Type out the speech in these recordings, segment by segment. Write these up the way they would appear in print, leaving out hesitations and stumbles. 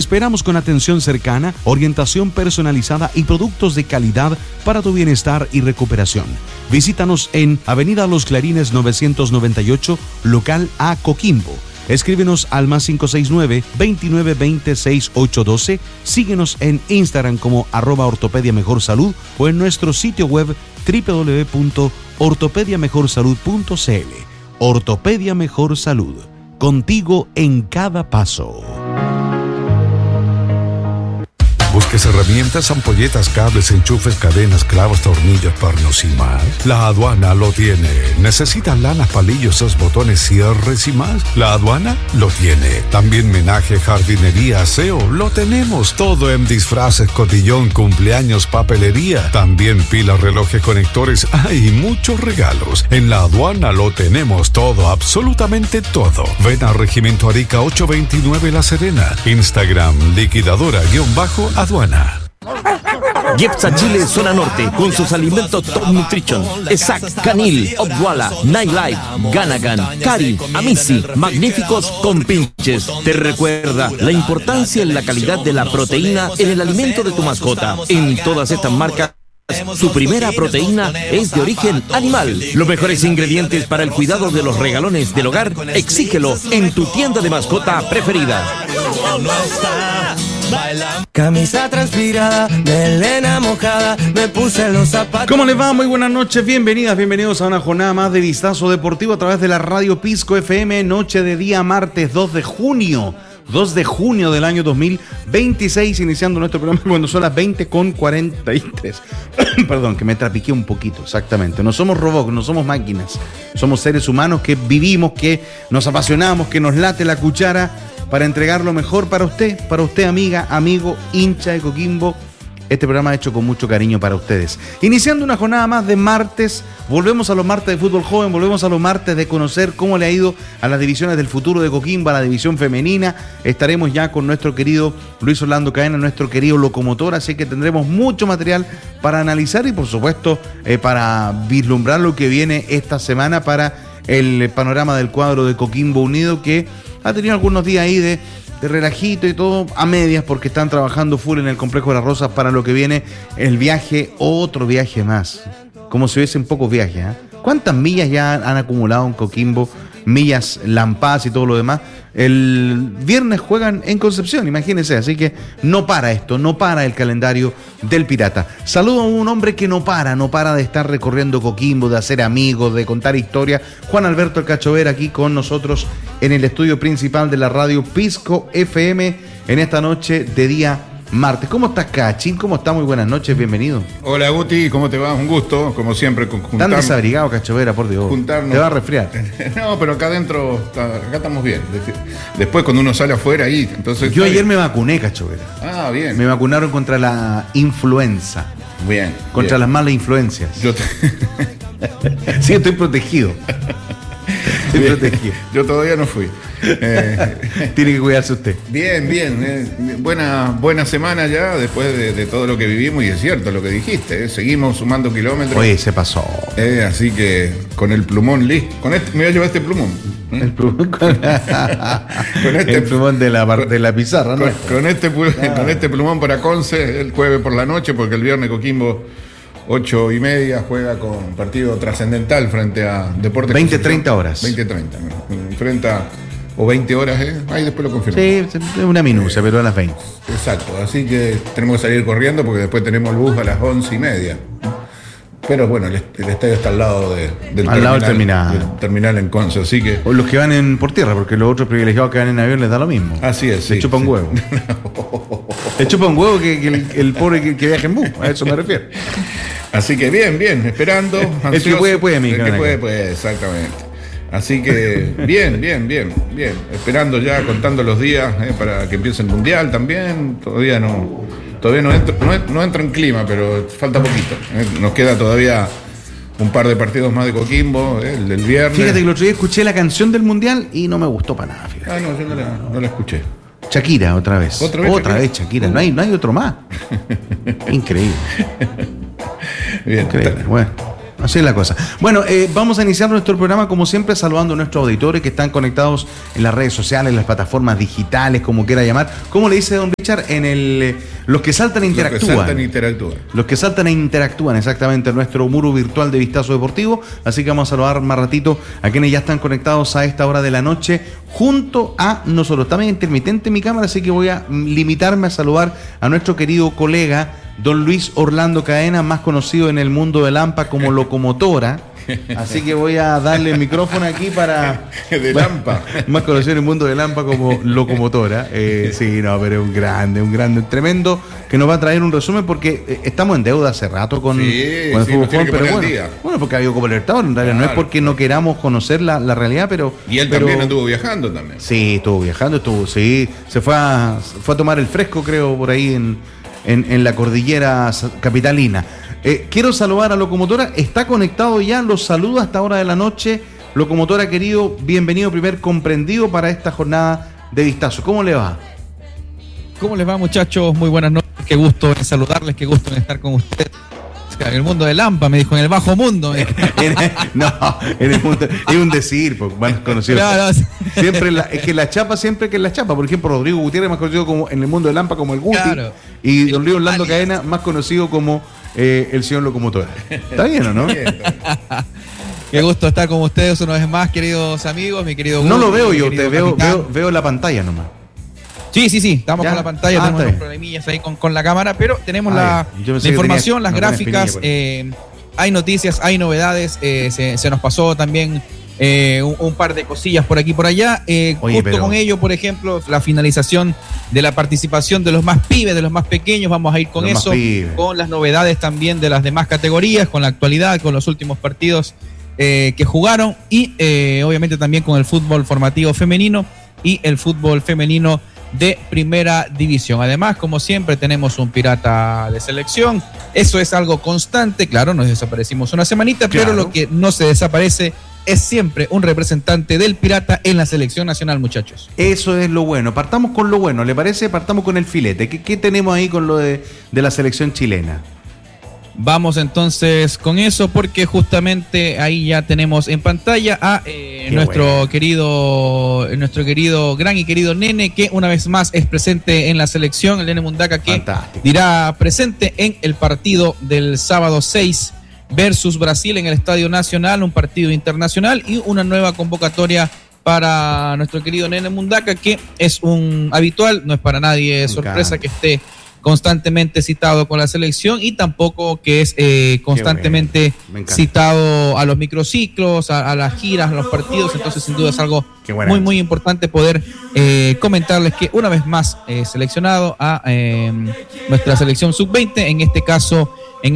esperamos con atención cercana, orientación personalizada y productos de calidad para tu bienestar y recuperación. Visítanos en Avenida Los Clarines 998, local A, Coquimbo. Escríbenos al +569 2920 6812. Síguenos en Instagram como @ortopedia mejor salud o en nuestro sitio web www.ortopediamejorsalud.cl. Ortopedia Mejor Salud, contigo en cada paso. ¿Busques herramientas, ampolletas, cables, enchufes, cadenas, clavos, tornillos, pernos y más? La Aduana lo tiene. ¿Necesitas lanas, palillos, botones, cierres y más? La Aduana lo tiene. También menaje, jardinería, aseo, lo tenemos. Todo en disfraces, cotillón, cumpleaños, papelería. También pilas, relojes, conectores. Hay muchos regalos. En La Aduana lo tenemos todo, absolutamente todo. Ven a Regimiento Arica 829 La Serena. Instagram, liquidadora_aduana. Jepsa Chile Zona Norte, con sus alimentos Top Nutrition, Exact, Canil, Obwala, Nightlife, Ganagan, Cari, Amici, magníficos compinches. Te recuerda la importancia en la calidad de la proteína en el alimento de tu mascota. En todas estas marcas, su primera proteína es de origen animal. Los mejores ingredientes para el cuidado de los regalones del hogar, exígelo en tu tienda de mascota preferida. Camisa transpirada, melena mojada, me puse los zapatos. ¿Cómo les va? Muy buenas noches, bienvenidos a una jornada más de Vistazo Deportivo a través de la Radio Pisco FM, noche de día martes 2 de junio del año 2026, iniciando nuestro programa cuando son las 20:43. Perdón, que me trapiqué un poquito, exactamente. No somos robots, no somos máquinas, somos seres humanos que vivimos, que nos apasionamos, que nos late la cuchara para entregar lo mejor para usted amiga, amigo, hincha de Coquimbo. Este programa hecho con mucho cariño para ustedes. Iniciando una jornada más de martes, volvemos a los martes de fútbol joven, volvemos a los martes de conocer cómo le ha ido a las divisiones del futuro de Coquimbo, a la división femenina. Estaremos ya con nuestro querido Luis Orlando Cadena, nuestro querido locomotor, así que tendremos mucho material para analizar y por supuesto para vislumbrar lo que viene esta semana para el panorama del cuadro de Coquimbo Unido, que ha tenido algunos días ahí de relajito y todo a medias porque están trabajando full en el Complejo de las Rosas para lo que viene el viaje, otro viaje más, como si hubiesen pocos viajes, ¿eh? ¿Cuántas millas ya han acumulado en Coquimbo? Millas, Lampaz y todo lo demás. El viernes juegan en Concepción, imagínense, así que no para esto, no para el calendario del Pirata. Saludo a un hombre que no para de estar recorriendo Coquimbo, de hacer amigos, de contar historias. Juan Alberto El Cacho Vera aquí con nosotros en el estudio principal de la radio Pisco FM en esta noche de día martes. ¿Cómo estás, Cachín? ¿Cómo está? Muy buenas noches, bienvenido. Hola, Guti, ¿cómo te va? Un gusto, como siempre, juntarnos. Tan desabrigado, Cachovera, por Dios. Juntarnos. Te va a resfriar. No, pero acá adentro, acá estamos bien. Después, cuando uno sale afuera, ahí, entonces... Yo ayer me vacuné, Cachovera. Ah, bien. Me vacunaron contra la influenza. Bien. Contra las malas influencias. Sí, estoy protegido. Yo todavía no fui. Tiene que cuidarse usted. Bien. Buena semana ya, después de todo lo que vivimos, y es cierto lo que dijiste, seguimos sumando kilómetros. Oye, se pasó. Así que con el plumón listo. Me voy a llevar este plumón. El plumón, el plumón de la pizarra, ¿no? Con este plumón para Conce, el jueves por la noche, porque el viernes Coquimbo 8:30 juega con partido trascendental frente a Deportes 20-30 horas. 20-30. Enfrenta, o 20 horas, ahí después lo confirmo. Sí, es una minucia, pero a las 20. Exacto, así que tenemos que salir corriendo porque después tenemos el bus a las 11:30. Pero bueno, el estadio está al lado del terminal en Conce, así que... O los que van por tierra, porque los otros privilegiados que van en avión les da lo mismo. Así es. Le chupa un huevo. Le chupa un huevo que el pobre que viaja en bus, a eso me refiero. Así que bien, esperando. El que puede, amigo. El que puede, exactamente. Así que bien. Esperando ya, contando los días para que empiece el Mundial también. Todavía no entra en clima, pero falta poquito. Nos queda todavía un par de partidos más de Coquimbo, el del viernes. Fíjate que el otro día escuché la canción del Mundial y no me gustó para nada, fíjate. Ah, no, yo no la escuché. Shakira, otra vez Shakira. No hay otro más. Increíble. Bien. Increíble. Bueno, Así es la cosa. Bueno, vamos a iniciar nuestro programa como siempre saludando a nuestros auditores que están conectados en las redes sociales, en las plataformas digitales, como quiera llamar. ¿Cómo le dice don Richard? Los que saltan e interactúan. Los que saltan e interactúan, exactamente, en nuestro muro virtual de Vistazo Deportivo. Así que vamos a saludar más ratito a quienes ya están conectados a esta hora de la noche junto a nosotros. Está medio intermitente mi cámara, así que voy a limitarme a saludar a nuestro querido colega don Luis Orlando Cadena, más conocido en el mundo del AMPA como Locomotora. Así que voy a darle el micrófono aquí para... De Lampa. Más conocido en el mundo del AMPA como Locomotora. Sí, no, pero un grande, tremendo, que nos va a traer un resumen porque estamos en deuda hace rato con el fútbol joven, pero bueno, porque ha habido Copa Libertadores, en realidad claro, no es porque no queramos conocer la realidad, pero... Y él también anduvo viajando también. Sí, estuvo viajando, se fue a tomar el fresco, creo, por ahí en la cordillera capitalina. Quiero saludar a Locomotora, está conectado ya, los saludo a esta hora de la noche. Locomotora querido, bienvenido, primer comprendido para esta jornada de Vistazo. ¿Cómo le va? ¿Cómo les va, muchachos? Muy buenas noches, qué gusto en saludarles, qué gusto en estar con ustedes. En el mundo de Lampa, me dijo, en el bajo mundo. No, en el mundo, es un decir, más conocido. Claro. Siempre es que la chapa, por ejemplo, Rodrigo Gutiérrez, más conocido como en el mundo de Lampa como el Guti, claro. Y don Luis Orlando Cadena, más conocido como el señor Locomotora. ¿Está bien o no? Qué gusto estar con ustedes una vez más, queridos amigos, mi querido Guti. No lo veo yo, te veo la pantalla nomás. Sí, estamos con la pantalla, tenemos unos problemillas ahí con la cámara, pero tenemos la información, las gráficas, hay noticias, hay novedades, se nos pasó también un par de cosillas por aquí y por allá, con ello, por ejemplo, la finalización de la participación de los más pibes, de los más pequeños, vamos a ir con eso, con las novedades también de las demás categorías, con la actualidad, con los últimos partidos que jugaron y obviamente también con el fútbol formativo femenino y el fútbol femenino de primera división. Además, como siempre, tenemos un pirata de selección. Eso es algo constante. Claro, nos desaparecimos una semanita, claro, pero lo que no se desaparece es siempre un representante del pirata en la selección nacional, muchachos. Eso es lo bueno. Partamos con lo bueno, ¿le parece? Partamos con el filete. ¿Qué tenemos ahí con lo de la selección chilena? Vamos entonces con eso porque justamente ahí ya tenemos en pantalla a nuestro querido gran y querido Nene, que una vez más es presente en la selección, el Nene Mundaca, que dirá presente en el partido del sábado 6 versus Brasil en el Estadio Nacional, un partido internacional y una nueva convocatoria para nuestro querido Nene Mundaca, que es un habitual, no es para nadie sorpresa que esté constantemente citado con la selección y tampoco que es constantemente citado a los microciclos, a las giras, a los partidos. Entonces sin duda es algo muy importante poder comentarles que una vez más seleccionado a nuestra selección sub-20, en este caso en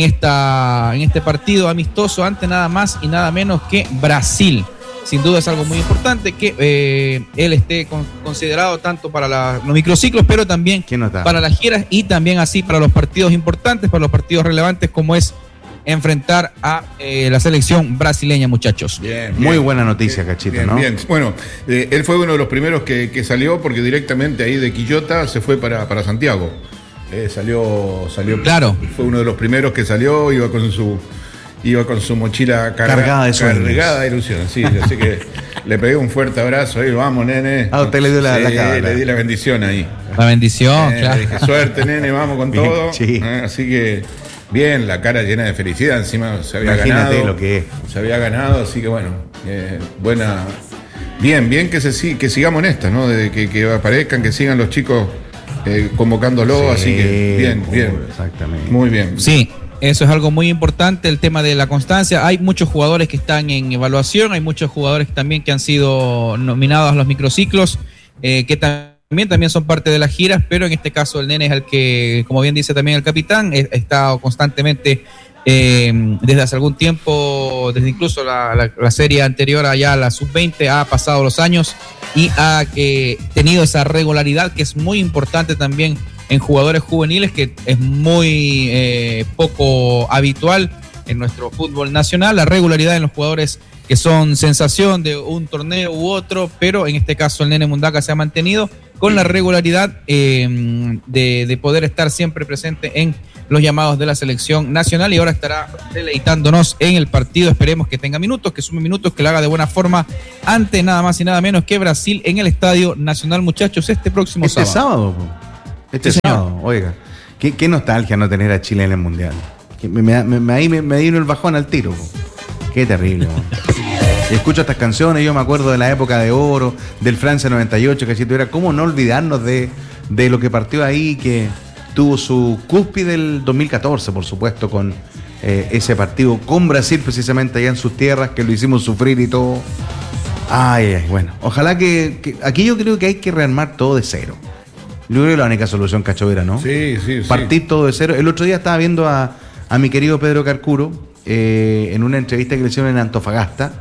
este partido amistoso ante nada más y nada menos que Brasil. Sin duda es algo muy importante que él esté considerado tanto para los microciclos, pero también para las giras y también así para los partidos importantes, para los partidos relevantes, como es enfrentar a la selección brasileña, muchachos. Bien, muy buena noticia, Cachito, bien, ¿no? Bien. Bueno, él fue uno de los primeros que salió porque directamente ahí de Quillota se fue para Santiago. Salió. Claro. Fue uno de los primeros que salió, iba con su mochila cargada de ilusión, sí, así que le pegué un fuerte abrazo ahí, vamos, nene. Usted le dio la le di la bendición ahí. La bendición, claro. Le dije, suerte, nene, vamos con bien, todo. Sí. Así que, bien, la cara llena de felicidad, encima se había ganado. Lo que es. Se había ganado, así que bueno, buena. Bien que sigamos en esta, ¿no? De que aparezcan, que sigan los chicos convocándolo, así que bien. Exactamente. Muy bien. Sí. Eso es algo muy importante, el tema de la constancia. Hay muchos jugadores que están en evaluación, hay muchos jugadores también que han sido nominados a los microciclos, que también son parte de las giras, pero en este caso el Nene es el que, como bien dice también el capitán, ha estado constantemente desde hace algún tiempo, desde incluso la serie anterior allá, la sub-20, ha pasado los años y ha tenido esa regularidad que es muy importante también en jugadores juveniles, que es muy poco habitual en nuestro fútbol nacional, la regularidad en los jugadores que son sensación de un torneo u otro, pero en este caso el Nene Mundaca se ha mantenido con la regularidad de poder estar siempre presente en los llamados de la selección nacional, y ahora estará deleitándonos en el partido. Esperemos que tenga minutos, que sume minutos, que lo haga de buena forma ante nada más y nada menos que Brasil en el Estadio Nacional, muchachos, este próximo sábado. Este sábado, oiga, qué nostalgia no tener a Chile en el Mundial. Me vino el bajón al tiro, po. Qué terrible, po. Escucho estas canciones, yo me acuerdo de la época de oro, del Francia 98, que si tuviera, ¿cómo no olvidarnos de lo que partió ahí, que tuvo su cúspide del 2014, por supuesto, con ese partido con Brasil, precisamente allá en sus tierras, que lo hicimos sufrir y todo. Ay, bueno, ojalá que aquí yo creo que hay que rearmar todo de cero. Yo creo que es la única solución, Cachovera, ¿no? Sí. Partir todo de cero. El otro día estaba viendo a mi querido Pedro Carcuro en una entrevista que le hicieron en Antofagasta,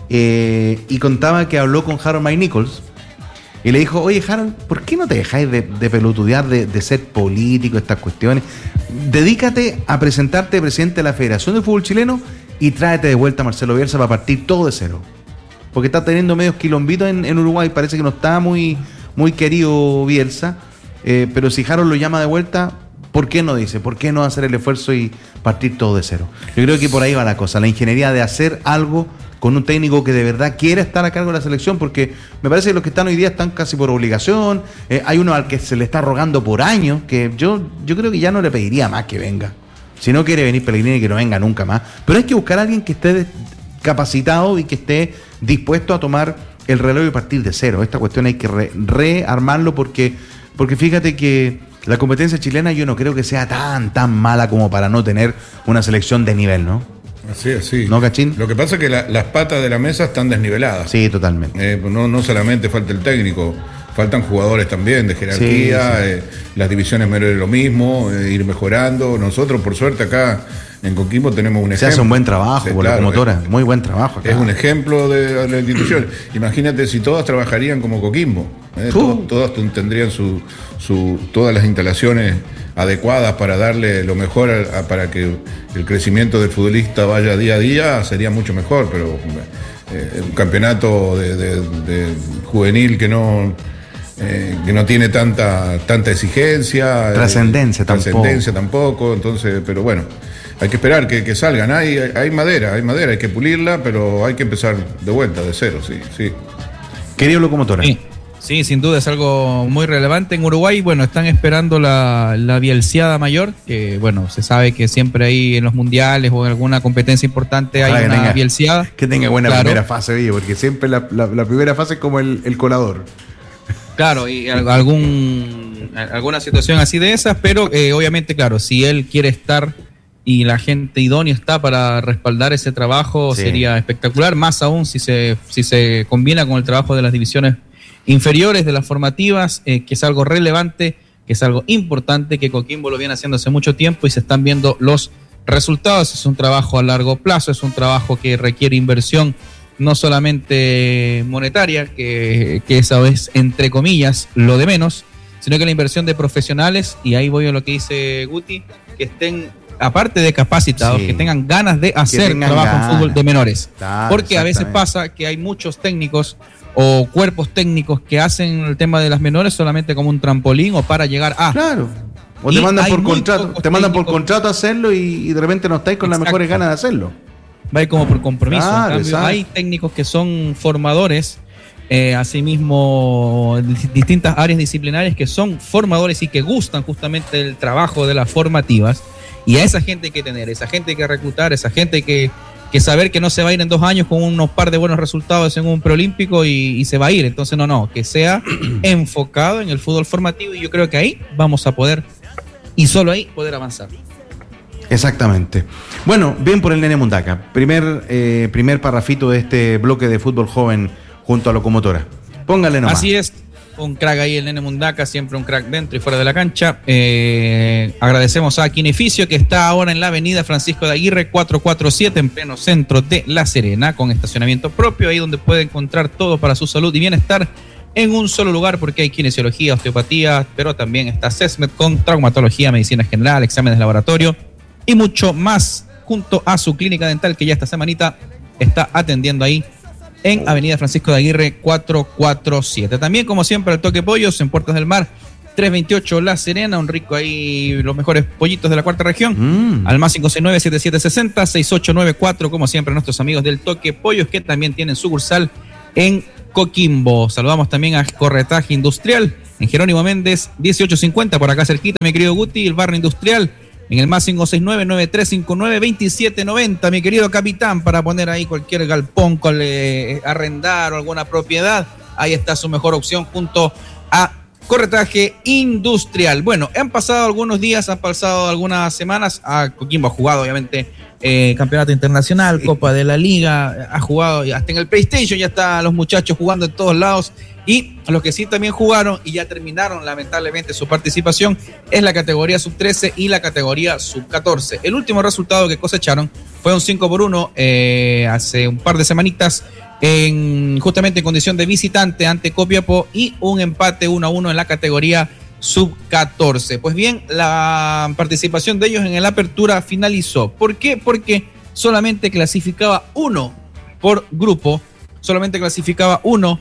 y contaba que habló con Harold Mike Nichols y le dijo: oye, Harold, ¿por qué no te dejáis de pelotudear, de ser político, estas cuestiones? Dedícate a presentarte presidente de la Federación de Fútbol Chileno y tráete de vuelta a Marcelo Bielsa para partir todo de cero, porque está teniendo medios quilombitos en Uruguay. Parece que no está muy querido Bielsa, pero si Harold lo llama de vuelta, ¿por qué no dice? ¿Por qué no hacer el esfuerzo y partir todo de cero? Yo creo que por ahí va la cosa, la ingeniería de hacer algo con un técnico que de verdad quiera estar a cargo de la selección, porque me parece que los que están hoy día están casi por obligación. Hay uno al que se le está rogando por años, que yo creo que ya no le pediría más que venga. Si no quiere venir Pellegrini, que no venga nunca más. Pero hay que buscar a alguien que esté capacitado y que esté dispuesto a tomar el relevo y partir de cero. Esta cuestión hay que rearmarlo, porque fíjate que la competencia chilena yo no creo que sea tan mala como para no tener una selección de nivel, ¿no? Así. ¿No, Cachín? Lo que pasa es que las patas de la mesa están desniveladas. Sí, totalmente. No solamente falta el técnico, faltan jugadores también de jerarquía, sí. Las divisiones menores lo mismo, ir mejorando. Nosotros, por suerte, acá en Coquimbo tenemos un ejemplo. Se hace un buen trabajo por la promotora, muy buen trabajo acá. Es un ejemplo de la institución. Imagínate si todas trabajarían como Coquimbo, todas tendrían todas las instalaciones adecuadas para darle lo mejor para que el crecimiento del futbolista vaya día a día, sería mucho mejor, pero un campeonato de juvenil que no tiene tanta exigencia, trascendencia tampoco, entonces, pero bueno, hay que esperar que salgan. Hay madera, hay que pulirla, pero hay que empezar de vuelta, de cero, sí. Querido Locomotora. Sí, sin duda es algo muy relevante en Uruguay. Bueno, están esperando la bielseada mayor, que bueno, se sabe que siempre ahí en los mundiales o en alguna competencia importante hay una bielseada. Que tenga buena primera fase, oye, porque siempre la primera fase es como el colador. Claro, y alguna situación así de esas, pero obviamente, claro, si él quiere estar y la gente idónea está para respaldar ese trabajo, sí, sería espectacular, más aún si se combina con el trabajo de las divisiones inferiores, de las formativas, que es algo relevante, que es algo importante, que Coquimbo lo viene haciendo hace mucho tiempo y se están viendo los resultados. Es un trabajo a largo plazo, es un trabajo que requiere inversión no solamente monetaria, que esa es, entre comillas, lo de menos, sino que la inversión de profesionales, y ahí voy a lo que dice Guti, que estén, aparte de capacitados, sí, que tengan ganas de hacer trabajo en fútbol de menores. Claro, porque a veces pasa que hay muchos técnicos o cuerpos técnicos que hacen el tema de las menores solamente como un trampolín o para llegar a... Claro. O te mandan por contrato a hacerlo y de repente no estáis con las mejores ganas de hacerlo. Va a ir como por compromiso. Claro, en cambio, hay técnicos que son formadores, asimismo distintas áreas disciplinarias que son formadores y que gustan justamente del trabajo de las formativas, y a esa gente hay que tener, esa gente hay que reclutar, esa gente hay que saber que no se va a ir en 2 años con unos par de buenos resultados en un preolímpico y se va a ir. Entonces que sea enfocado en el fútbol formativo, y yo creo que ahí vamos a poder, y solo ahí poder avanzar. Exactamente. Bueno, bien por el Nene Mundaca. Primer parrafito de este bloque de fútbol joven junto a Locomotora. Póngale nomás. Así es, un crack ahí el Nene Mundaca, siempre un crack dentro y fuera de la cancha. Agradecemos a Kineficio, que está ahora en la avenida Francisco de Aguirre 447, en pleno centro de La Serena, con estacionamiento propio, ahí donde puede encontrar todo para su salud y bienestar en un solo lugar, porque hay kinesiología, osteopatía, pero también está CESMED con traumatología, medicina general, exámenes de laboratorio y mucho más, junto a su clínica dental, que ya esta semanita está atendiendo ahí en Avenida Francisco de Aguirre 447. También, como siempre, el Toque Pollos en Puertas del Mar 328 La Serena, un rico ahí, los mejores pollitos de la cuarta región, al más 569-7760-6894, como siempre, nuestros amigos del Toque Pollos, que también tienen sucursal en Coquimbo. Saludamos también a Corretaje Industrial en Jerónimo Méndez 1850, por acá cerquita, mi querido Guti, el barrio industrial, en el más 569-9359-2790, mi querido capitán, para poner ahí cualquier galpón, arrendar o alguna propiedad. Ahí está su mejor opción junto a Corretaje Industrial. Bueno, han pasado algunos días, han pasado algunas semanas. Coquimbo ha jugado, obviamente, campeonato internacional, Copa de la Liga, ha jugado hasta en el PlayStation, ya están los muchachos jugando en todos lados. Y los que sí también jugaron y ya terminaron lamentablemente su participación es la categoría sub-13 y la categoría sub-14. El último resultado que cosecharon fue un 5-1 hace un par de semanitas, justamente en condición de visitante ante Copiapó, y un empate 1-1 en la categoría sub-14. Pues bien, la participación de ellos en la apertura finalizó. ¿Por qué? Porque solamente clasificaba uno por grupo, solamente clasificaba uno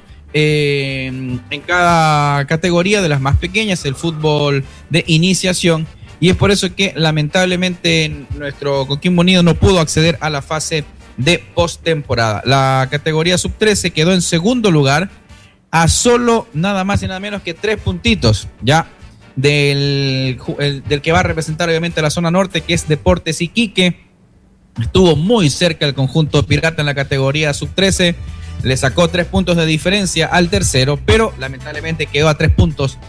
en cada categoría de las más pequeñas, el fútbol de iniciación, y es por eso que lamentablemente nuestro Coquimbo Unido no pudo acceder a la fase de postemporada. La categoría sub-13 quedó en segundo lugar a solo nada más y nada menos que 3 puntitos ya del que va a representar obviamente la zona norte, que es Deportes Iquique. Estuvo muy cerca el conjunto pirata en la categoría sub-13, le sacó 3 puntos de diferencia al tercero, pero lamentablemente quedó a 3 puntos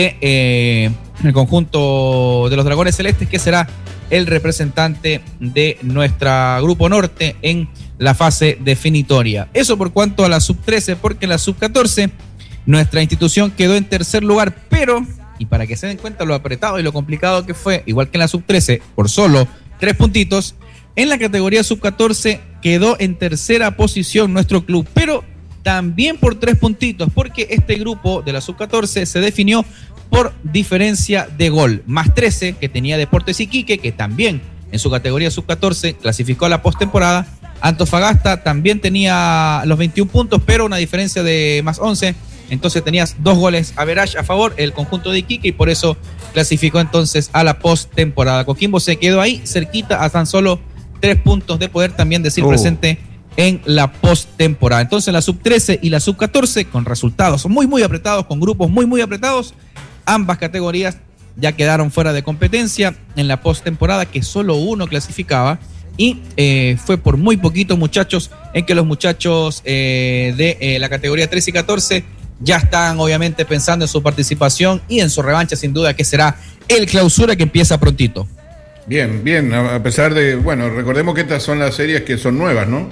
de el conjunto de los Dragones Celestes, que será el representante de nuestra Grupo Norte en la fase definitoria. Eso por cuanto a la sub-13, porque en la sub-14 nuestra institución quedó en tercer lugar, pero, y para que se den cuenta lo apretado y lo complicado que fue, igual que en la sub-13, por solo 3 puntitos, en la categoría sub-14 quedó en tercera posición nuestro club, pero también por 3 puntitos, porque este grupo de la sub-14 se definió por diferencia de gol, más 13 que tenía Deportes Iquique, que también en su categoría sub-14 clasificó a la postemporada. Antofagasta también tenía los 21 puntos, pero una diferencia de más 11, entonces tenías 2 goles average a favor el conjunto de Iquique, y por eso clasificó entonces a la postemporada. Coquimbo se quedó ahí cerquita a tan solo 3 puntos de poder también decir presente en la postemporada. Entonces la sub-13 y la sub-14 con resultados muy apretados, con grupos muy apretados, ambas categorías ya quedaron fuera de competencia en la postemporada, que solo uno clasificaba, y fue por muy poquito, muchachos, en que los muchachos de la categoría 13 y 14 ya están obviamente pensando en su participación y en su revancha, sin duda, que será el Clausura, que empieza prontito. Bien, a pesar de, bueno, recordemos que estas son las series que son nuevas, ¿no?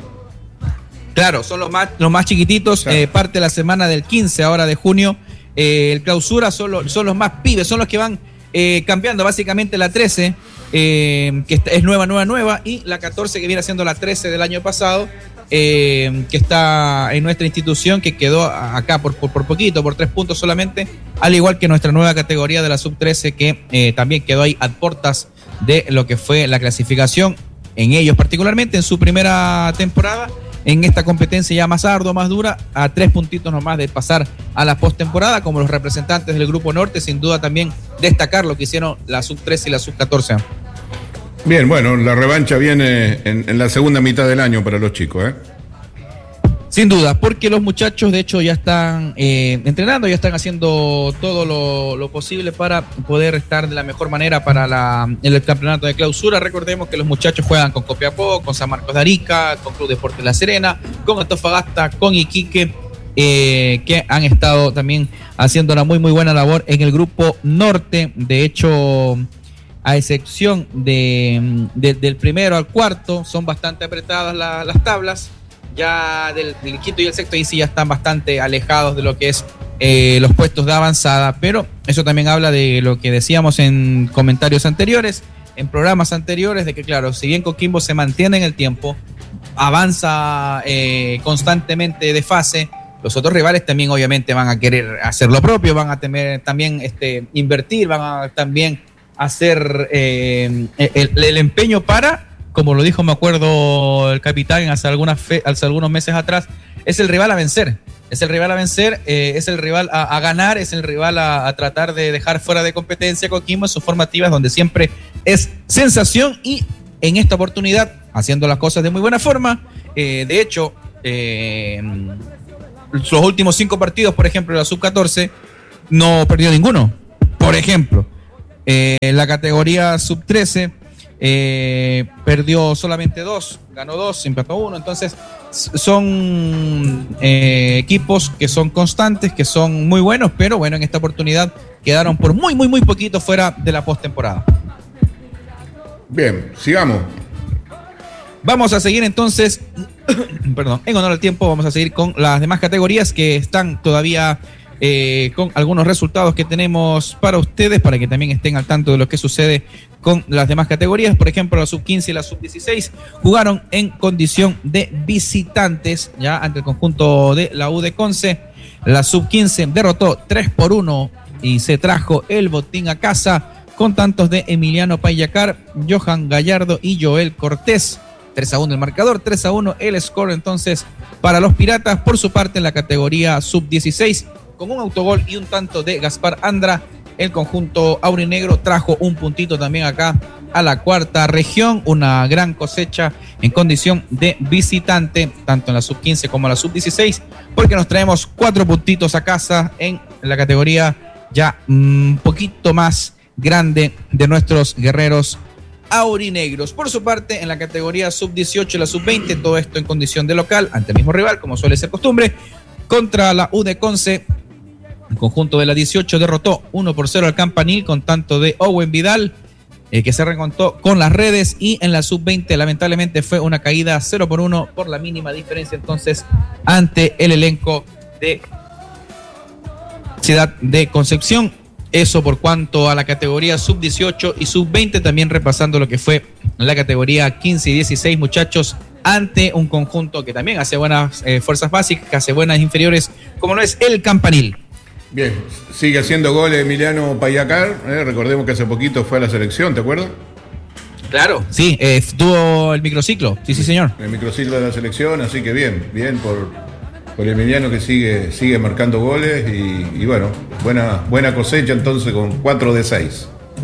Claro, son los más chiquititos, claro. Parte la semana del 15 ahora de junio. El Clausura son los más pibes, son los que van cambiando básicamente la 13, que es nueva, y la 14 que viene siendo la 13 del año pasado, que está en nuestra institución, que quedó acá por poquito, por 3 puntos solamente, al igual que nuestra nueva categoría de la sub-13, que también quedó ahí a puertas de lo que fue la clasificación, en ellos particularmente en su primera temporada, en esta competencia ya más ardua, más dura, a 3 puntitos nomás de pasar a la postemporada, como los representantes del Grupo Norte. Sin duda también destacar lo que hicieron la sub-13 y la sub-14. Bien, bueno, la revancha viene en la segunda mitad del año para los chicos, ¿eh? Sin duda, porque los muchachos de hecho ya están entrenando, ya están haciendo todo lo posible para poder estar de la mejor manera para el campeonato de Clausura. Recordemos que los muchachos juegan con Copiapó, con San Marcos de Arica, con Club Deportes La Serena, con Antofagasta, con Iquique, que han estado también haciendo una muy buena labor en el Grupo Norte. De hecho, a excepción del primero al cuarto, son bastante apretadas las tablas. Ya del quinto y el sexto, ahí sí ya están bastante alejados de lo que es los puestos de avanzada, pero eso también habla de lo que decíamos en comentarios anteriores, en programas anteriores, de que claro, si bien Coquimbo se mantiene en el tiempo, avanza constantemente de fase, los otros rivales también obviamente van a querer hacer lo propio, van a tener también invertir, van a también hacer el empeño para como lo dijo, me acuerdo, el capitán hace algunos meses atrás, es el rival a vencer. Es el rival a vencer, es el rival a ganar, es el rival a tratar de dejar fuera de competencia Coquimbo en sus formativas, donde siempre es sensación, y en esta oportunidad, haciendo las cosas de muy buena forma. De hecho, los últimos 5 partidos, por ejemplo, la sub-14, no perdió ninguno. Por ejemplo, la categoría sub-13 perdió solamente 2, ganó 2, empató 1. Entonces son equipos que son constantes, que son muy buenos, pero bueno, en esta oportunidad quedaron por muy poquito fuera de la postemporada. Bien, sigamos. Vamos a seguir entonces, perdón, en honor al tiempo, vamos a seguir con las demás categorías que están todavía con algunos resultados que tenemos para ustedes, para que también estén al tanto de lo que sucede con las demás categorías. Por ejemplo, la sub-15 y la sub-16 jugaron en condición de visitantes, ya ante el conjunto de la U de Conce. La sub-15 derrotó 3-1 y se trajo el botín a casa con tantos de Emiliano Payacar, Johan Gallardo y Joel Cortés. 3-1 el marcador, 3-1 el score entonces para los Piratas. Por su parte, en la categoría sub-16, con un autogol y un tanto de Gaspar Andra, el conjunto aurinegro trajo un puntito también acá a la cuarta región. Una gran cosecha en condición de visitante, tanto en la sub-15 como en la sub-16, porque nos traemos 4 puntitos a casa en la categoría ya un poquito más grande de nuestros guerreros aurinegros. Por su parte, en la categoría sub-18 y la sub-20, todo esto en condición de local, ante el mismo rival, como suele ser costumbre, contra la U de Conce. El conjunto de la 18 derrotó 1-0 al Campanil con tanto de Owen Vidal, que se reencontró con las redes, y en la sub-20 lamentablemente fue una caída 0-1 por la mínima diferencia entonces ante el elenco de Ciudad de Concepción. Eso por cuanto a la categoría sub-18 y sub-20, también repasando lo que fue la categoría 15 y 16, muchachos, ante un conjunto que también hace buenas fuerzas básicas, hace buenas inferiores, como lo es el Campanil. Bien, sigue haciendo goles Emiliano Payacar, recordemos que hace poquito fue a la selección, ¿te acuerdas? Claro, sí, tuvo el microciclo, sí señor. El microciclo de la selección, así que bien por Emiliano, que sigue marcando goles y bueno, buena cosecha entonces con 4 de 6.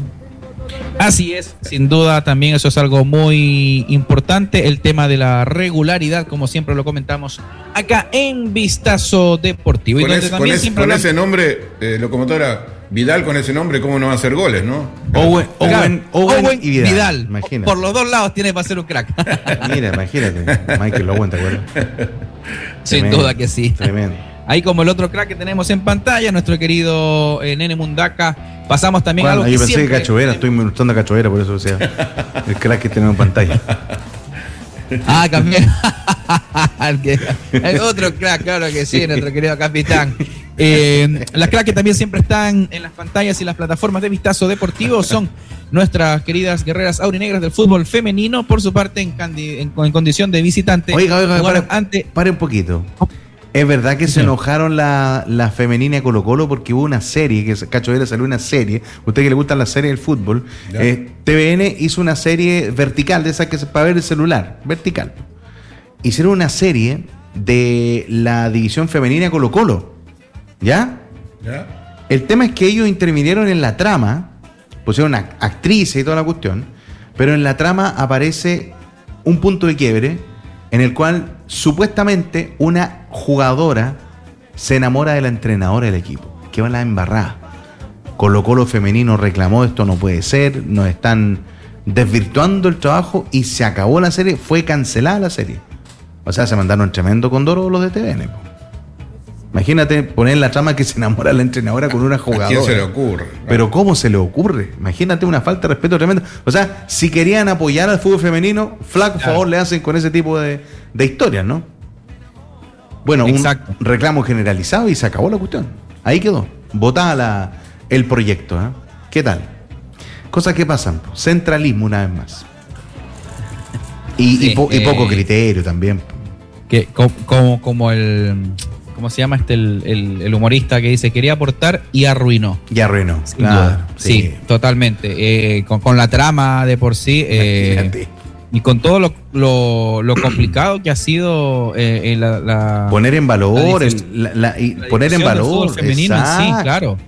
Así es, sin duda también eso es algo muy importante, el tema de la regularidad, como siempre lo comentamos acá en Vistazo Deportivo. Con ese nombre, locomotora Vidal, con ese nombre, ¿cómo no va a hacer goles, no? Owen y Vidal. Por los dos lados tiene para ser un crack. Mira, imagínate, Michael Owen, ¿te acuerdas? Sin duda que sí. Tremendo. Ahí como el otro crack que tenemos en pantalla, nuestro querido Nene Mundaca. Pasamos también algo que yo pensé siempre... que Cachovera, estoy mostrando a Cachovera, por eso, o sea, el crack que tenemos en pantalla. Ah, también. El otro crack, claro que sí, nuestro querido capitán. Las cracks que también siempre están en las pantallas y las plataformas de Vistazo Deportivo son nuestras queridas guerreras aurinegras del fútbol femenino. Por su parte, en condición de visitante. Oiga, pare un poquito. ¿Es verdad que se enojaron la femenina de Colo Colo porque hubo una serie, que Cachovera salió una serie, usted que le gustan las series del fútbol, TVN hizo una serie vertical, de esas que es para ver el celular, vertical. Hicieron una serie de la división femenina de Colo Colo, ¿ya? El tema es que ellos intervinieron en la trama, pusieron actrices y toda la cuestión, pero en la trama aparece un punto de quiebre en el cual supuestamente una jugadora se enamora de la entrenadora del equipo. Que va la embarrada. Colo Colo femenino reclamó, esto no puede ser, nos están desvirtuando el trabajo, y se acabó la serie, fue cancelada la serie. O sea, se mandaron tremendo condoro los de TVN. Imagínate poner la trama que se enamora la entrenadora con una jugadora. ¿A quién se le ocurre? Pero ¿cómo se le ocurre? Imagínate una falta de respeto tremenda. O sea, si querían apoyar al fútbol femenino, flaco favor le hacen con ese tipo de historias, ¿no? Bueno, exacto, un reclamo generalizado y se acabó la cuestión. Ahí quedó. Votada el proyecto, ¿eh? ¿Qué tal? Cosas que pasan. Centralismo una vez más. Y poco criterio también. Que como el... ¿Cómo se llama el humorista que dice quería aportar y arruinó? Y arruinó, claro. Sí, totalmente. Con la trama de por sí. y con todo lo complicado que ha sido poner en valor poner en valor fútbol femenino. exacto, en sí, claro.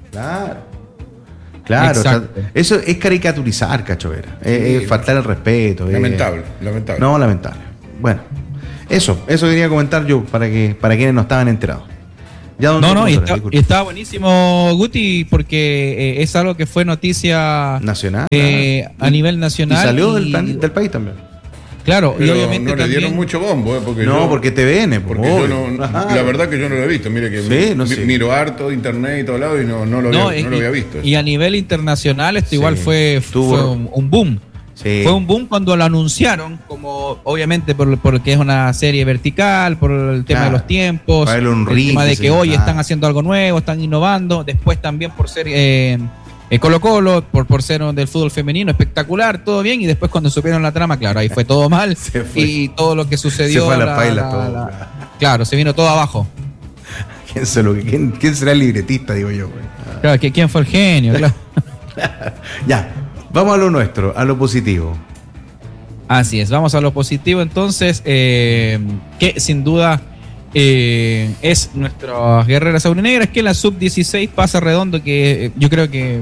O sea, eso es caricaturizar, Cachovera, es faltar el respeto, lamentable. No, lamentable. Bueno, eso quería comentar yo para quienes no estaban enterados. Ya, y estaba buenísimo, Guti, porque es algo que fue noticia nacional, a nivel nacional. Y salió del país también. Claro, pero y obviamente no le dieron mucho bombo, porque TVN, porque la verdad que yo no lo he visto. Mire que miro harto internet y todo lado y no lo había visto. Y a nivel internacional esto igual fue un boom. Sí. Fue un boom cuando lo anunciaron, como obviamente porque es una serie vertical, por el tema de los tiempos, el tema de que hoy están haciendo algo nuevo, están innovando, después también por ser Colo-Colo, por ser del fútbol femenino, espectacular, todo bien, y después cuando supieron la trama, claro, ahí fue todo mal, y todo lo que sucedió... Se fue a las pailas todo. Claro, se vino todo abajo. ¿Quién será el libretista, digo yo? Claro, ¿quién fue el genio? Claro. Ya. Vamos a lo nuestro, a lo positivo. Así es, vamos a lo positivo entonces, que sin duda es nuestras guerreras aurinegras, que la sub-16 pasa redondo, que yo creo que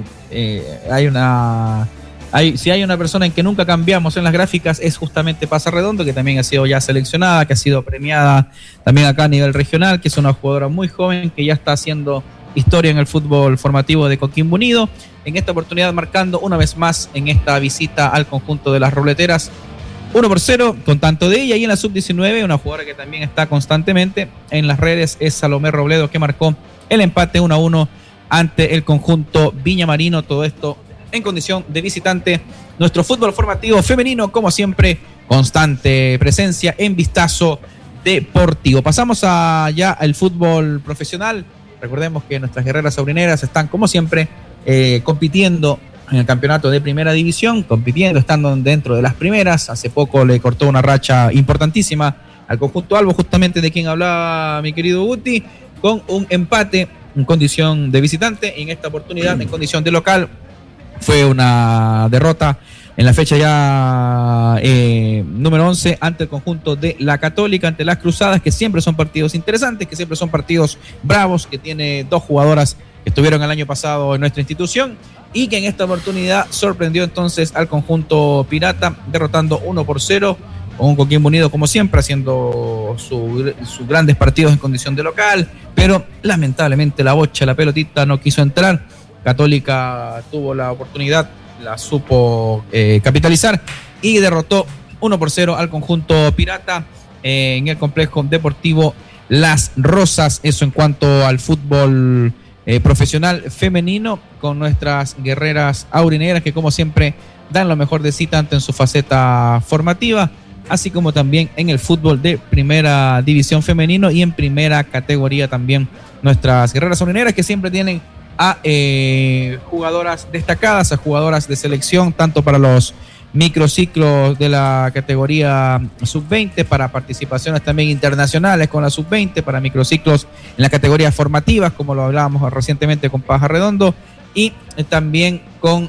si hay una persona en que nunca cambiamos en las gráficas es justamente Pasa Redondo, que también ha sido ya seleccionada, que ha sido premiada también acá a nivel regional, que es una jugadora muy joven que ya está haciendo historia en el fútbol formativo de Coquimbo Unido, en esta oportunidad marcando una vez más en esta visita al conjunto de las Roleteras 1-0 con tanto de ella. Y en la sub-19 una jugadora que también está constantemente en las redes es Salomé Robledo, que marcó el empate 1-1 ante el conjunto Viñamarino, todo esto en condición de visitante. Nuestro fútbol formativo femenino, como siempre, constante presencia en Vistazo Deportivo. Pasamos ya al fútbol profesional. Recordemos que nuestras guerreras aurineras están, como siempre, compitiendo en el campeonato de primera división, estando dentro de las primeras. Hace poco le cortó una racha importantísima al conjunto Albo, justamente de quien hablaba mi querido Guti, con un empate en condición de visitante, y en esta oportunidad en condición de local fue una derrota en la fecha ya número 11 ante el conjunto de la Católica, ante las Cruzadas, que siempre son partidos interesantes, que siempre son partidos bravos, que tiene dos jugadoras que estuvieron el año pasado en nuestra institución, y que en esta oportunidad sorprendió entonces al conjunto pirata, derrotando 1-0, con un Coquimbo Unido como siempre haciendo sus grandes partidos en condición de local, pero lamentablemente la bocha, la pelotita no quiso entrar. Católica tuvo la oportunidad, la supo capitalizar y derrotó 1-0 al conjunto pirata en el complejo deportivo Las Rosas. Eso en cuanto al fútbol profesional femenino, con nuestras guerreras aurinegras, que como siempre dan lo mejor de sí, tanto en su faceta formativa, así como también en el fútbol de primera división femenino y en primera categoría también. Nuestras guerreras aurinegras, que siempre tienen a jugadoras destacadas, a jugadoras de selección, tanto para los microciclos de la categoría sub-20, para participaciones también internacionales con la sub-20, para microciclos en las categorías formativas, como lo hablábamos recientemente con Paja Redondo, y también con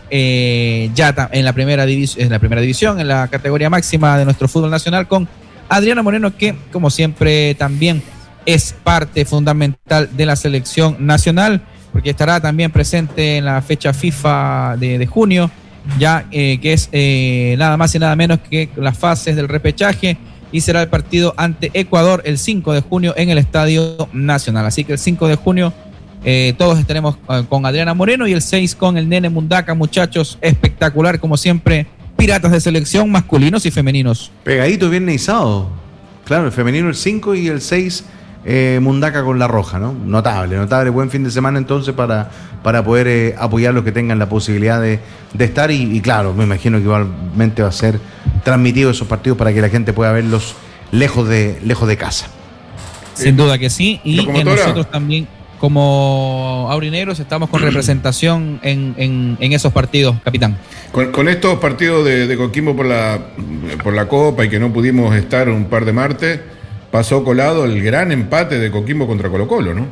ya en la primera división, en la categoría máxima de nuestro fútbol nacional, con Adriana Moreno, que como siempre también es parte fundamental de la selección nacional, porque estará también presente en la fecha FIFA de junio, ya que es nada más y nada menos que las fases del repechaje, y será el partido ante Ecuador el 5 de junio en el Estadio Nacional. Así que el 5 de junio todos estaremos con Adriana Moreno, y el 6 con el Nene Mundaca, muchachos, espectacular como siempre, piratas de selección masculinos y femeninos. Pegadito, viernes y sábado. Claro, el femenino el 5 y el 6 Mundaca con la roja, ¿no? Notable, buen fin de semana entonces para poder apoyar los que tengan la posibilidad de estar, y claro, me imagino que igualmente va a ser transmitido esos partidos para que la gente pueda verlos lejos de casa. Sin duda que sí, y que nosotros también como aurinegros estamos con representación en esos partidos, capitán. Con estos partidos de Coquimbo por la Copa, y que no pudimos estar un par de martes, pasó colado el gran empate de Coquimbo contra Colo-Colo, ¿no?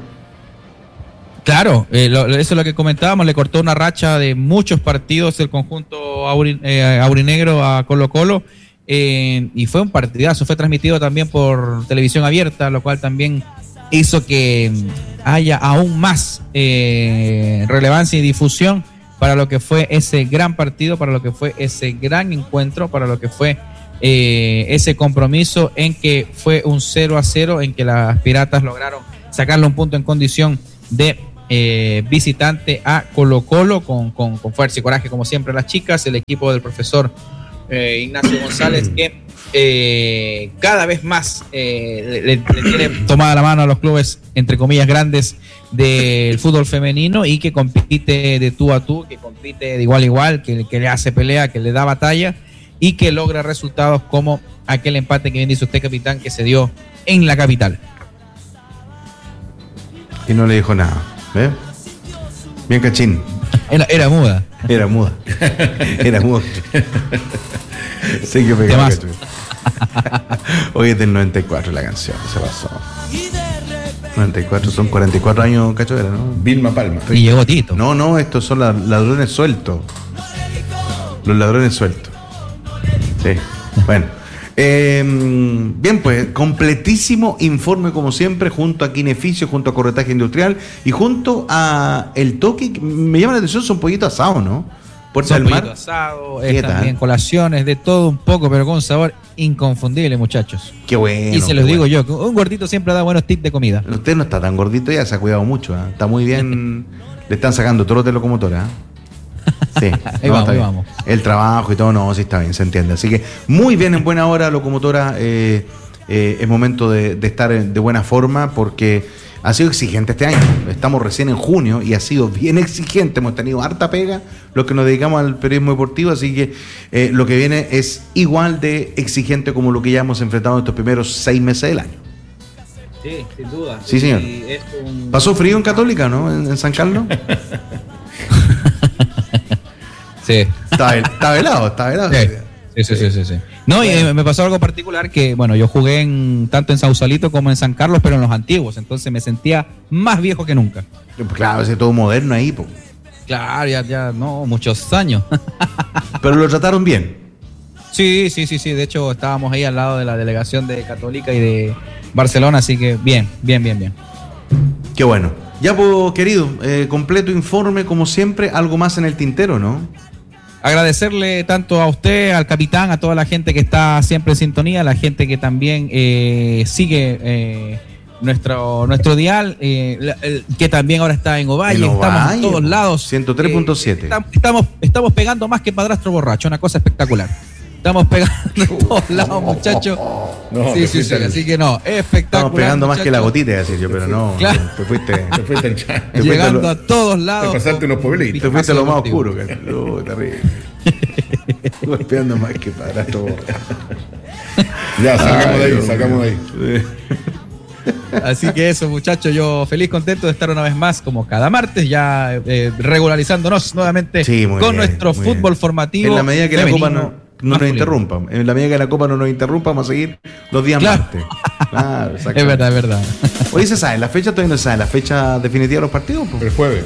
Claro, eso es lo que comentábamos, le cortó una racha de muchos partidos el conjunto aurinegro a Colo-Colo, y fue un partidazo, fue transmitido también por televisión abierta, lo cual también hizo que haya aún más relevancia y difusión para lo que fue ese gran partido, para lo que fue ese gran encuentro, para lo que fue ese compromiso en que fue un 0-0, en que las Piratas lograron sacarle un punto en condición de visitante a Colo-Colo con fuerza y coraje, como siempre las chicas, el equipo del profesor Ignacio González, que cada vez más le tiene tomada la mano a los clubes, entre comillas, grandes del fútbol femenino, y que compite de tú a tú, que compite de igual a igual, que le hace pelea, que le da batalla y que logra resultados como aquel empate que bien dice usted, capitán, que se dio en la capital. Y no le dijo nada, ¿ves? Bien cachín. Era muda. Era muda. Era muda. Sí que pegaba. Hoy es del 94 la canción, se pasó. 94, son 44 años, Cacho, era, ¿no? Vilma Palma. Y llegó Tito. No, estos son ladrones sueltos. Los ladrones sueltos. Sí, bueno. Bien, pues, completísimo informe como siempre, junto a Kineficio, junto a Corretaje Industrial y junto a El Toque. Me llama la atención, son pollitos asados, ¿no? Puerta del Mar. Asado, también colaciones, de todo un poco, pero con un sabor inconfundible, muchachos. Qué bueno. Y se los digo yo, un gordito siempre da buenos tips de comida. Usted no está tan gordito ya, se ha cuidado mucho, ¿eh? Está muy bien. Le están sacando trote locomotora, ¿eh? Sí, ahí vamos. El trabajo y todo, no, sí está bien, se entiende. Así que muy bien, en buena hora, locomotora. Es momento de estar de buena forma, porque ha sido exigente este año. Estamos recién en junio y ha sido bien exigente. Hemos tenido harta pega los que nos dedicamos al periodismo deportivo, así que lo que viene es igual de exigente como lo que ya hemos enfrentado en estos primeros 6 meses del año. Sí, sin duda. Sí, señor. ¿Pasó frío en Católica, no? ¿En San Carlos? Sí. Está velado. Sí. No, y me pasó algo particular que, bueno, yo jugué tanto en Sausalito como en San Carlos, pero en los antiguos, entonces me sentía más viejo que nunca. Claro, ese todo moderno ahí, po. Claro, ya no, muchos años. Pero lo trataron bien. Sí, de hecho estábamos ahí al lado de la delegación de Católica y de Barcelona, así que bien. Qué bueno. Ya, pues, querido, completo informe, como siempre. Algo más en el tintero, ¿no? Agradecerle tanto a usted, al capitán, a toda la gente que está siempre en sintonía, a la gente que también sigue nuestro dial, que también ahora está en Ovalle, estamos en todos lados. 103.7. Estamos pegando más que padrastro borracho, una cosa espectacular. Estamos pegando en todos lados, muchachos. No, sí, así que no, espectacular. Estamos pegando muchachos. Más que la gotita, decir yo, pero no. Claro. Te fuiste al chat. Llegando a todos lados. Te pasaste unos pueblitos. Te fuiste a lo más oscuro, terrible. Golpeando más que padrastro. Ya, sacamos de ahí. Así que eso, muchachos, yo feliz, contento de estar una vez más, como cada martes, ya regularizándonos nuevamente con nuestro fútbol formativo. En la medida que la Copa no nos interrumpa. En la medida que la Copa no nos interrumpa, vamos a seguir los días martes. Claro, es verdad. Oye, ¿se sabe la fecha? Todavía no se sabe la fecha definitiva de los partidos. El jueves.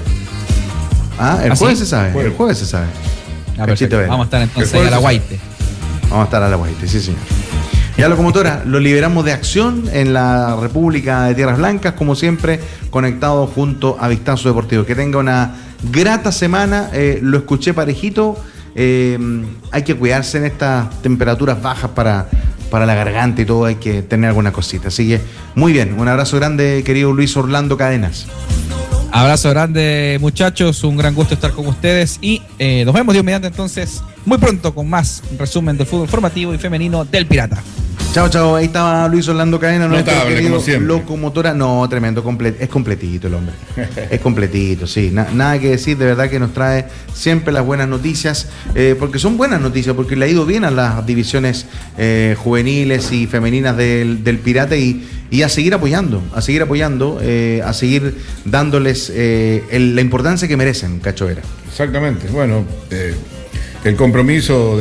El jueves se sabe. El jueves se sabe. Vamos a estar entonces a la Guaite. Vamos a estar a la Guaite, sí, señor. Ya, locomotora, lo liberamos de acción en la República de Tierras Blancas, como siempre, conectado junto a Vistazo Deportivo. Que tenga una grata semana. Lo escuché parejito. Hay que cuidarse en estas temperaturas bajas para la garganta y todo. Hay que tener alguna cosita. Así que, muy bien. Un abrazo grande, querido Luis Orlando Cadenas. Abrazo grande, muchachos, un gran gusto estar con ustedes y nos vemos Dios mediante entonces muy pronto con más resumen del fútbol formativo y femenino del Pirata. Chao, ahí estaba Luis Orlando Cadena, notable, querido como siempre. Locomotora. No, tremendo, es completito el hombre. Es completito, sí. Nada que decir, de verdad que nos trae siempre las buenas noticias, porque son buenas noticias, porque le ha ido bien a las divisiones juveniles y femeninas del Pirata y a seguir apoyando, a seguir dándoles la importancia que merecen, Cacho Vera. Exactamente. Bueno, el compromiso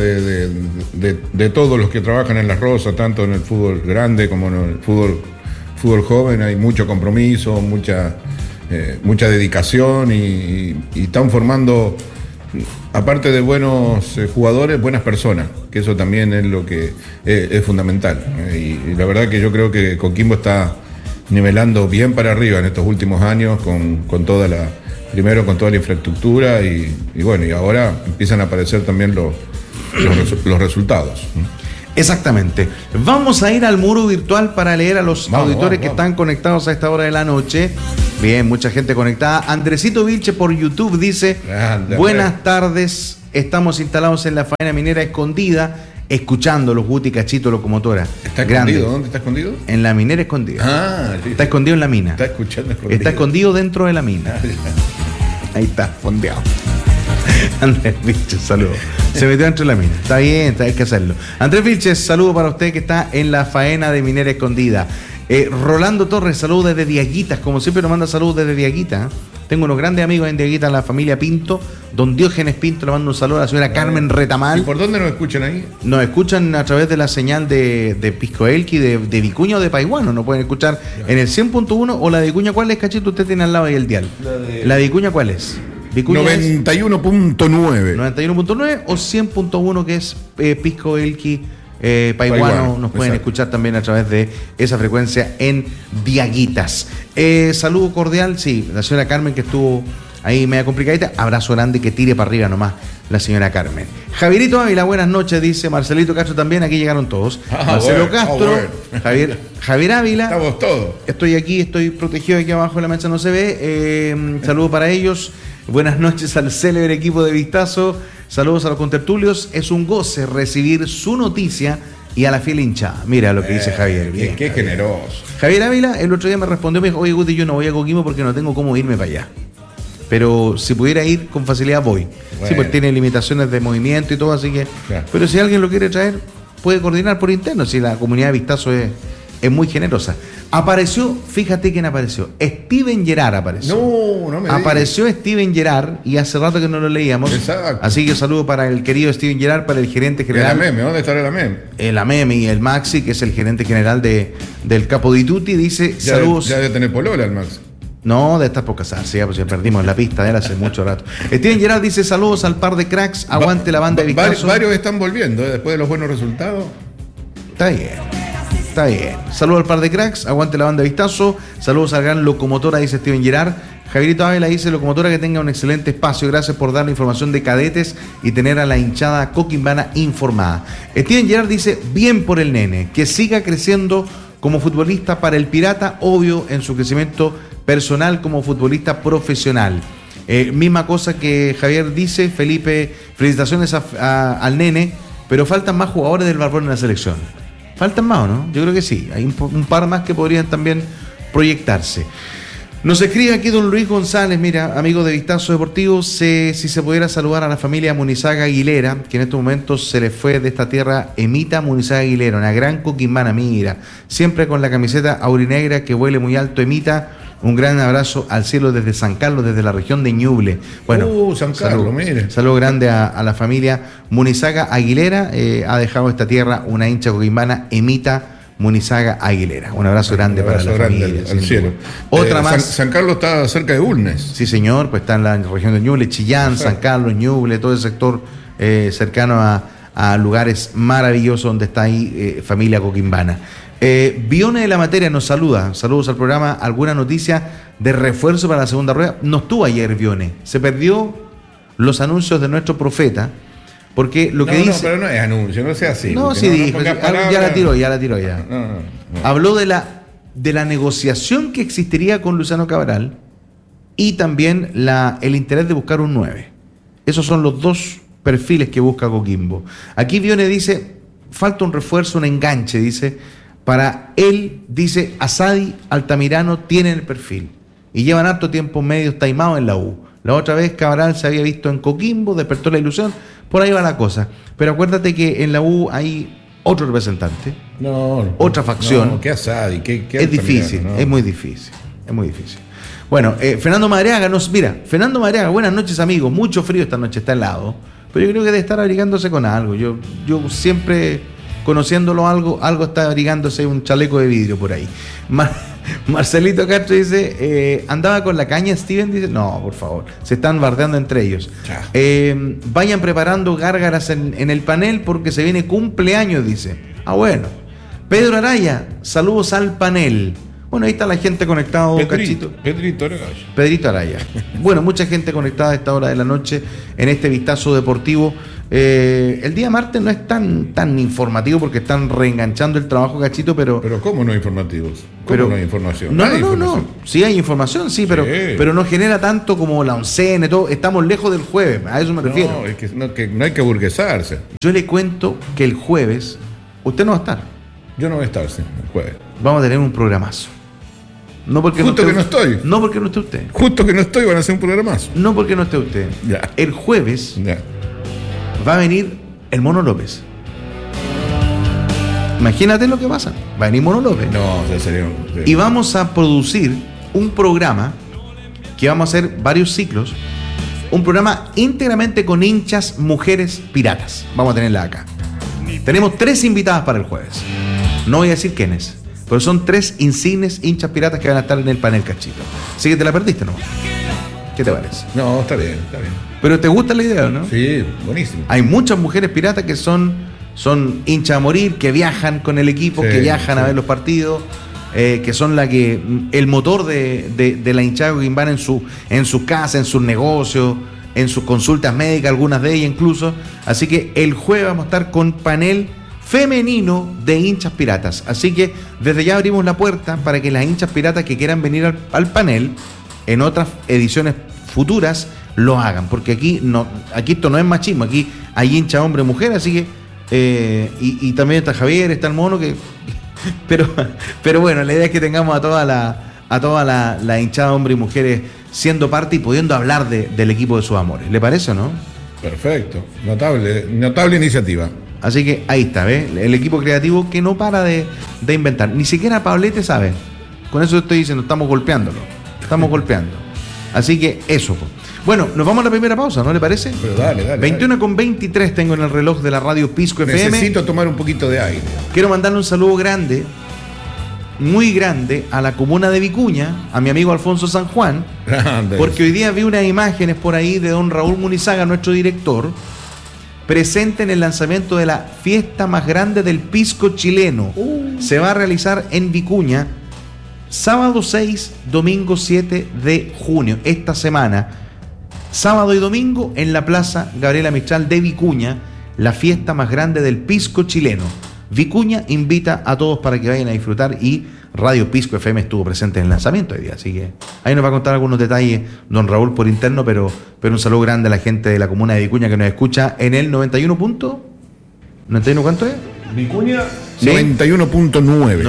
de todos los que trabajan en Las Rosas, tanto en el fútbol grande como en el fútbol joven, hay mucho compromiso, mucha dedicación y están formando aparte de buenos jugadores, buenas personas, que eso también es lo que es fundamental. Y la verdad que yo creo que Coquimbo está nivelando bien para arriba en estos últimos años con toda la infraestructura y bueno, y ahora empiezan a aparecer también los resultados. Exactamente. Vamos a ir al muro virtual para leer a los auditores que están conectados a esta hora de la noche. Bien, mucha gente conectada. Andresito Vilche por YouTube dice: buenas tardes, estamos instalados en la faena minera Escondida, escuchando los Guti Cachito Locomotora. ¿Está escondido? ¿Dónde está escondido? En la minera Escondida. Sí. Está escondido en la mina. Está escuchando escondido. Está escondido dentro de la mina. Ahí está, fondeado. Andrés Vilches, saludos. Se metió dentro de la mina. Está bien, hay que hacerlo. Andrés Vilches, saludo para usted que está en la faena de minera Escondida. Rolando Torres, saludos desde Diaguitas. Como siempre nos manda saludos desde Diaguitas. Tengo unos grandes amigos en Diaguitas, la familia Pinto. Don Diógenes Pinto le mando un saludo a la señora Carmen Retamal. ¿Y por dónde nos escuchan ahí? Nos escuchan a través de la señal de Pisco Elqui, de Vicuña o de Paiguano. Nos pueden escuchar en el 100.1 o la de Vicuña. ¿Cuál es, Cachito? Usted tiene al lado ahí el dial. ¿La de Vicuña cuál es? 91.9. 91.9 o 100.1 que es Pisco Elqui. Paiguano, nos pueden escuchar también a través de esa frecuencia en Diaguitas. Saludo cordial, sí, la señora Carmen que estuvo ahí media complicadita. Abrazo grande, que tire para arriba nomás la señora Carmen. Javierito Ávila, buenas noches, dice Marcelito Castro también, aquí llegaron todos. Marcelo Castro, Javier Ávila. Estamos todos. Estoy aquí, estoy protegido aquí abajo, la mancha no se ve. Saludo para ellos. Buenas noches al célebre equipo de Vistazo. Saludos a los contertulios. Es un goce recibir su noticia y a la fiel hinchada. Mira lo que dice Javier. Bien, qué generoso. Javier Ávila el otro día me respondió, me dijo: oye, Guti, yo no voy a Coquimbo porque no tengo cómo irme para allá. Pero si pudiera ir con facilidad voy. Bueno. Sí, pues tiene limitaciones de movimiento y todo, así que... Claro. Pero si alguien lo quiere traer, puede coordinar por interno. Si la comunidad de Vistazo es muy generosa. Apareció, fíjate quién apareció. Steven Gerrard apareció. No me apareció digas. Steven Gerrard, y hace rato que no lo leíamos. Exacto. Así que saludo para el querido Steven Gerrard, para el gerente general. El AMEME, ¿dónde estará el AMEME? El AMEME y el Maxi, que es el gerente general del Capo di Tutti, dice saludos. Ya debe tener polola el Maxi. No, de estar por casarse, ya, pues ya perdimos la pista de él hace mucho rato. Steven Gerrard dice saludos al par de cracks, aguante la banda de Vistazo. Varios están volviendo, después de los buenos resultados. Está bien. Saludos al par de cracks, aguante la banda de Vistazo. Saludos al gran Locomotora, dice Steven Gerrard. Javierito Ávila dice: Locomotora, que tenga un excelente espacio. Gracias por dar la información de cadetes y tener a la hinchada coquimbana informada. Steven Gerrard dice: bien por el nene, que siga creciendo como futbolista para el Pirata, obvio en su crecimiento personal como futbolista profesional. Misma cosa que Javier dice. Felipe, felicitaciones al nene, pero faltan más jugadores del Barbón en la selección. Faltan más, ¿o no? Yo creo que sí. Hay un par más que podrían también proyectarse. Nos escribe aquí don Luis González, mira, amigo de Vistazo Deportivo, si se pudiera saludar a la familia Munizaga Aguilera, que en estos momentos se les fue de esta tierra Emita Munizaga Aguilera, una gran coquimbana, mira, siempre con la camiseta aurinegra que vuele muy alto. Emita, un gran abrazo al cielo desde San Carlos, desde la región de Ñuble. Bueno, San Carlos, mire. Saludo grande a la familia Munizaga Aguilera. Ha dejado esta tierra una hincha coquimbana, Emita Munizaga Aguilera. Un abrazo grande para la familia. Al cielo. Otra más. San Carlos está cerca de Bulnes. Sí, señor, pues está en la región de Ñuble, Chillán, San Carlos, Ñuble, todo el sector cercano a lugares maravillosos donde está ahí familia coquimbana. Vione de la Materia nos saluda. Saludos al programa. ¿Alguna noticia de refuerzo para la segunda rueda? No estuvo ayer Vione. Se perdió los anuncios de nuestro profeta. Porque lo que dice. No, pero no es anuncio, no sea así. No, sí dijo. Ya la tiró. No. Habló de la negociación que existiría con Luciano Cabral y también el interés de buscar un 9. Esos son los dos perfiles que busca Coquimbo. Aquí Vione dice: falta un refuerzo, un enganche, dice. Para él, dice, Asadi, Altamirano tienen el perfil y llevan harto tiempo medios taimados en la U. La otra vez Cabral se había visto en Coquimbo, despertó la ilusión, por ahí va la cosa. Pero acuérdate que en la U hay otro representante, otra facción. No, ¿qué Asadi? ¿Qué es difícil, no? Es muy difícil. Bueno, Fernando Madariaga Fernando Madariaga, buenas noches amigos, mucho frío esta noche, está helado, pero yo creo que debe estar abrigándose con algo. Yo siempre... conociéndolo algo está abrigándose un chaleco de vidrio por ahí. Marcelito Castro dice, andaba con la caña Steven, dice, no, por favor, se están bardeando entre ellos. Vayan preparando gárgaras en el panel porque se viene cumpleaños, dice. Ah, bueno. Pedro Araya, saludos al panel. Bueno, ahí está la gente conectada, Cachito. Pedrito Araya. Bueno, mucha gente conectada a esta hora de la noche en este vistazo deportivo. El día martes no es tan informativo porque están reenganchando el trabajo, Cachito, pero ¿cómo no informativos? ¿Cómo no hay información? No. Sí hay información, sí, pero no genera tanto como la oncena, todo. Estamos lejos del jueves, a eso me refiero. No, es que no hay que burguesarse. Yo le cuento que el jueves usted no va a estar. Yo no voy a estar, sí, el jueves. Vamos a tener un programazo. No porque Justo que no estoy. No porque no esté usted. Justo que no estoy, van a hacer un programazo. No porque no esté usted. Ya. El jueves Ya. va a venir el Mono López. Imagínate lo que pasa. Va a venir Mono López. No, ya sería. Y vamos a producir un programa que vamos a hacer varios ciclos. Un programa íntegramente con hinchas mujeres piratas. Vamos a tenerla acá. Tenemos 3 invitadas para el jueves. No voy a decir quiénes, pero son 3 insignes hinchas piratas que van a estar en el panel, Cachito. Así que te la perdiste, ¿no? ¿Qué te parece? No, está bien. Pero te gusta la idea, ¿no? Sí, buenísimo. Hay muchas mujeres piratas que son hinchas a morir, que viajan con el equipo, que viajan a ver los partidos, que son el motor de la hinchada coquimbana en su casa, en sus negocios, en sus consultas médicas, algunas de ellas incluso. Así que el jueves vamos a estar con panel femenino de hinchas piratas. Así que desde ya abrimos la puerta para que las hinchas piratas que quieran venir al panel en otras ediciones futuras lo hagan, porque aquí esto no es machismo, aquí hay hincha hombre mujer, así que y también está Javier, está el Mono, pero bueno, la idea es que tengamos a toda la hinchada hombre y mujeres siendo parte y pudiendo hablar del equipo de sus amores. ¿Le parece o no? Perfecto, notable iniciativa. Así que ahí está, ¿ves? El equipo creativo que no para de inventar. Ni siquiera Pablete sabe. Con eso estoy diciendo, estamos golpeándolo. Así que eso. Bueno, nos vamos a la primera pausa, ¿no le parece? Pero dale. 21:23 tengo en el reloj de la radio Pisco FM. Necesito tomar un poquito de aire. Quiero mandarle un saludo grande, muy grande, a la comuna de Vicuña, a mi amigo Alfonso San Juan, porque hoy día vi unas imágenes por ahí de don Raúl Munizaga, nuestro director, presente en el lanzamiento de la fiesta más grande del pisco chileno. Se va a realizar en Vicuña, sábado 6, domingo 7 de junio, esta semana. Sábado y domingo en la Plaza Gabriela Mistral de Vicuña, la fiesta más grande del pisco chileno. Vicuña invita a todos para que vayan a disfrutar y Radio Pisco FM estuvo presente en el lanzamiento hoy día, así que ahí nos va a contar algunos detalles don Raúl por interno, pero un saludo grande a la gente de la comuna de Vicuña que nos escucha en el 91 punto. ¿91 cuánto es? Vicuña, ¿sí? 91.9.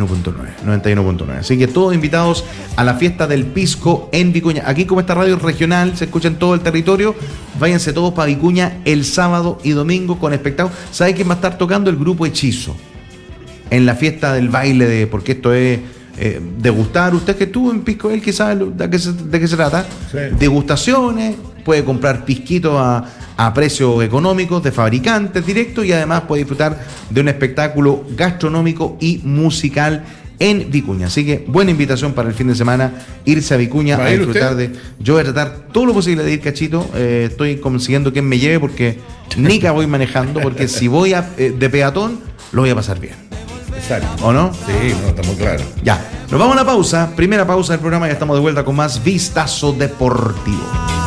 91.9. Así que todos invitados a la fiesta del pisco en Vicuña. Aquí, como esta radio regional se escucha en todo el territorio, váyanse todos para Vicuña el sábado y domingo con espectáculos. ¿Sabe quién va a estar tocando? El grupo Hechizo en la fiesta del baile, porque esto es degustar. Usted que estuvo en Pisco, él que sabe de qué se trata. Sí. Degustaciones, puede comprar pisquitos a precios económicos de fabricantes directos y además puede disfrutar de un espectáculo gastronómico y musical en Vicuña. Así que buena invitación para el fin de semana, irse a Vicuña a disfrutar usted? Yo voy a tratar todo lo posible de ir, Cachito. Estoy consiguiendo que me lleve porque nica voy manejando, porque si voy de peatón lo voy a pasar bien. Exacto. ¿O no? Sí, no, estamos claros. Ya, nos vamos a una pausa, primera pausa del programa, ya estamos de vuelta con más Vistazo Deportivo.